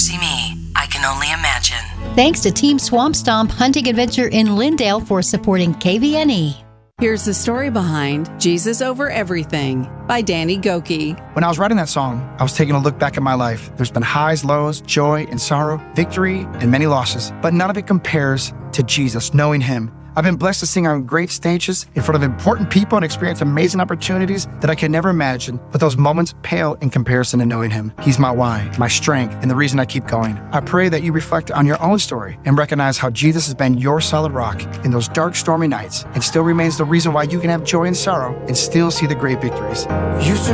Mercy Me, I Can Only Imagine. Thanks to Team Swamp Stomp Hunting Adventure in Lindale for supporting KVNE. Here's the story behind Jesus Over Everything by Danny Gokey. When I was writing that song, I was taking a look back at my life. There's been highs, lows, joy and sorrow, victory and many losses, but none of it compares to Jesus, knowing Him. I've been blessed to sing on great stages in front of important people and experience amazing opportunities that I could never imagine, but those moments pale in comparison to knowing Him. He's my why, my strength, and the reason I keep going. I pray that you reflect on your own story and recognize how Jesus has been your solid rock in those dark, stormy nights and still remains the reason why you can have joy and sorrow and still see the great victories.